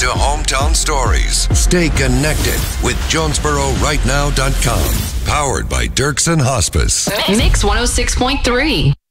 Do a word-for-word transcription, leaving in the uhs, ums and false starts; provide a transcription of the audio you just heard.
to Hometown Stories. Stay connected with Jonesboro Right Now dot com. Powered by Dirksen Hospice. Mix one oh six point three.